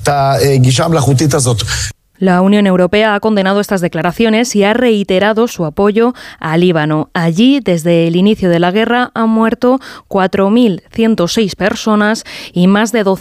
La Unión Europea ha condenado estas declaraciones y ha reiterado su apoyo a Líbano. Allí, desde el inicio de la guerra, han muerto 4.106 personas y más de